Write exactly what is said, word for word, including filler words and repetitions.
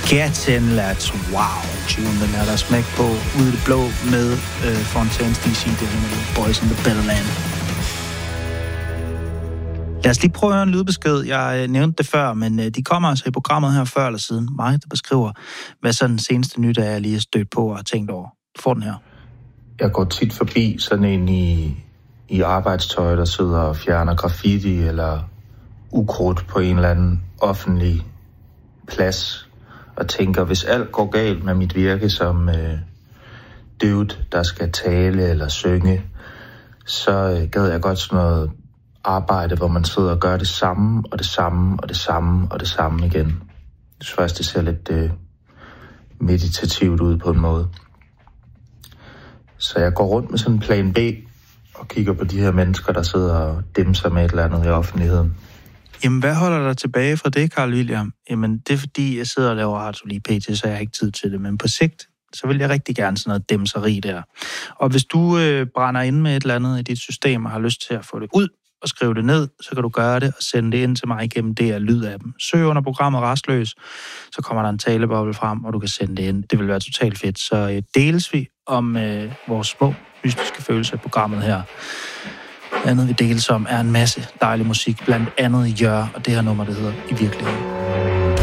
Get in, lads. Wow, tune, den er der smæk på. Ude i det blå med øh, Fontaines D C, det her Boys in the Better Land. Lad os lige prøve at høre en lydbesked. Jeg øh, nævnte det før, men øh, de kommer altså i programmet her før eller siden. Mig, der beskriver, hvad så den seneste nyt er, jeg lige har stødt på og har tænkt over. Du får den her. Jeg går tit forbi sådan en i, i arbejdstøj, der sidder og fjerner graffiti eller ukrudt på en eller anden offentlig plads, og tænker, hvis alt går galt med mit virke som øh, dude, der skal tale eller synge, så øh, gad jeg godt sådan noget arbejde, hvor man sidder og gør det samme, og det samme, og det samme, og det samme igen. Jeg synes faktisk, det ser lidt øh, meditativt ud på en måde. Så jeg går rundt med sådan en plan B, og kigger på de her mennesker, der sidder og dimser med et eller andet i offentligheden. Jamen, hvad holder dig tilbage fra det, Carl William? Jamen, det er fordi, jeg sidder og laver radio lige pt, så jeg har ikke tid til det. Men på sigt, så vil jeg rigtig gerne sådan noget dæmseri der. Og hvis du øh, brænder ind med et eller andet i dit system og har lyst til at få det ud og skrive det ned, så kan du gøre det og sende det ind til mig igennem det her Lydappen. Søg under programmet Rastløs, så kommer der en taleboble frem, og du kan sende det ind. Det vil være totalt fedt. Så øh, deles vi om øh, vores små mystiske følelser i programmet her. Andet vi deles om er en masse dejlig musik, blandt andet Jør, og det her nummer, det hedder I Virkeligheden.